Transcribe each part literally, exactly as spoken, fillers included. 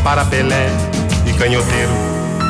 para Pelé e canhoteiro.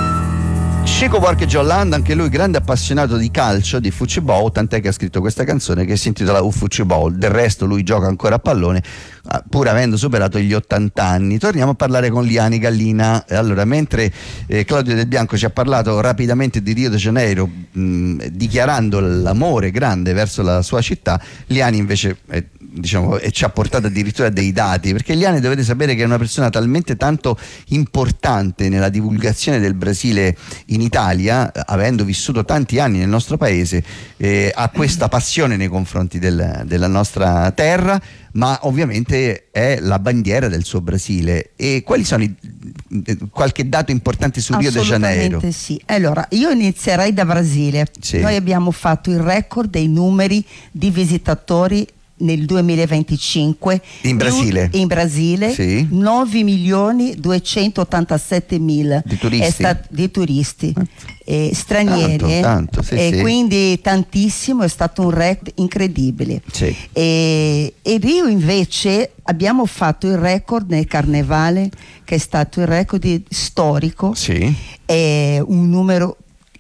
Chico Buarque Jolland, anche lui grande appassionato di calcio, di football, tant'è che ha scritto questa canzone che si intitola U Football. Del resto lui gioca ancora a pallone, pur avendo superato gli ottanta anni. Torniamo a parlare con Liani Gallina. Allora, mentre eh, Claudio Del Bianco ci ha parlato rapidamente di Rio de Janeiro, mh, dichiarando l'amore grande verso la sua città, Liani invece eh, diciamo, e ci ha portato addirittura dei dati, perché Liani, dovete sapere che è una persona talmente tanto importante nella divulgazione del Brasile in Italia, avendo vissuto tanti anni nel nostro paese, eh, ha questa passione nei confronti del, della nostra terra, ma ovviamente è la bandiera del suo Brasile. E quali sono i, qualche dato importante su Rio de Janeiro? Assolutamente sì. Allora, io inizierei da Brasile. Sì. Noi abbiamo fatto il record dei numeri di visitatori nel duemilaventicinque in Brasile, in Brasile sì. nove milioni duecentottantasette mila di turisti, è stat- di turisti eh, stranieri, tanto, eh. tanto, sì, e sì. quindi tantissimo, è stato un record incredibile. Sì. E, e Rio invece abbiamo fatto il record nel carnevale, che è stato il record di, storico, sì. è un numero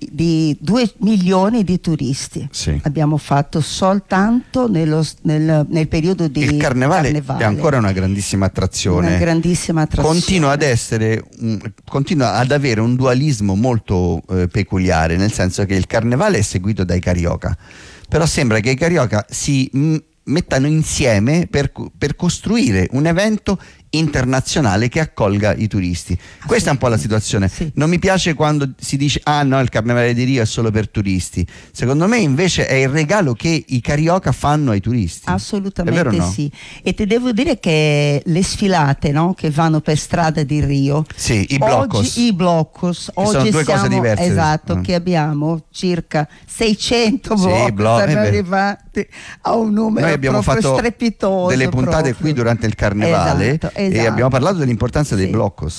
di due milioni di turisti. Sì. Abbiamo fatto soltanto nello, nel, nel periodo di il carnevale, carnevale è ancora una grandissima attrazione, una grandissima attrazione. Continua ad essere un, continua ad avere un dualismo molto eh, peculiare, nel senso che il carnevale è seguito dai carioca, però sembra che i carioca si m- mettano insieme per, per costruire un evento internazionale che accolga i turisti. Questa è un po' la situazione. Sì. Non mi piace quando si dice ah no, il carnevale di Rio è solo per turisti. Secondo me invece è il regalo che i carioca fanno ai turisti. Assolutamente è vero, no? sì. E ti devo dire che le sfilate, no, che vanno per strada di Rio, sì, i bloccos, oggi, i bloccos oggi oggi sono due siamo, cose diverse. esatto, mm. che abbiamo circa seicento Sì, bloccos, blo- siamo eh arrivati a un numero Noi abbiamo proprio fatto strepitoso, delle puntate proprio. qui durante il carnevale, Esatto, e esatto. abbiamo parlato dell'importanza dei Sì. bloccos.